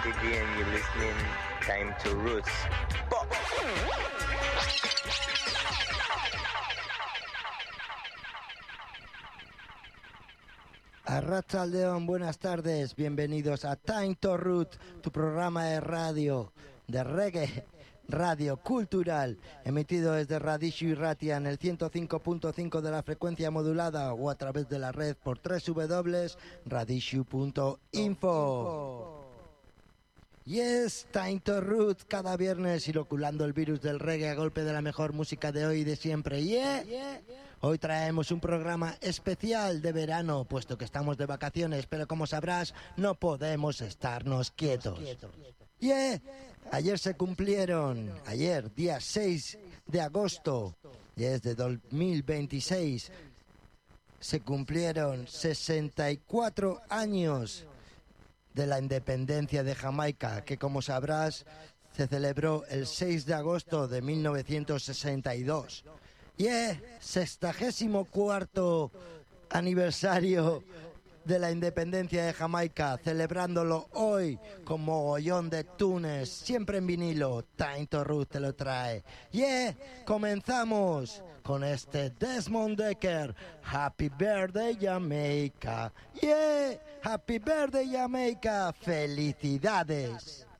Gigi and you're listening Time to Roots. Pop. Arratsaldeon, buenas tardes, bienvenidos a Time to Root, tu programa de radio, de reggae, radio cultural, emitido desde Radishu y Ratia en el 105.5 de la frecuencia modulada o a través de la red por www.radishu.info. Yes, Time to Root, cada viernes inoculando el virus del reggae a golpe de la mejor música de hoy y de siempre. Hoy traemos un programa especial de verano, puesto que estamos de vacaciones, pero como sabrás, no podemos estarnos quietos. Ayer se cumplieron, día 6 de agosto, de 2026, se cumplieron 64 años de la independencia de Jamaica, que como sabrás se celebró el 6 de agosto de 1962. 64º aniversario de la independencia de Jamaica, celebrándolo hoy con mogollón de tunes, siempre en vinilo. Time to Root te lo trae. Comenzamos con este Desmond Dekker, Happy Birthday Jamaica. Happy Birthday Jamaica, felicidades.